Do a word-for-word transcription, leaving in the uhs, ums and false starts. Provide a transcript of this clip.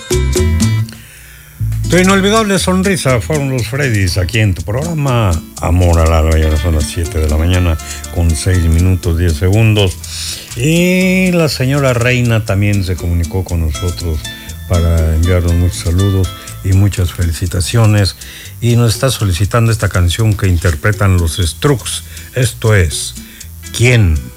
Tu inolvidable sonrisa fueron los Freddys aquí en tu programa Amor al Alba. Ya son las siete de la mañana con seis minutos diez segundos. Y la señora Reina también se comunicó con nosotros para enviarnos muchos saludos y muchas felicitaciones. Y nos está solicitando esta canción que interpretan los Strokes. Esto es ¿Quién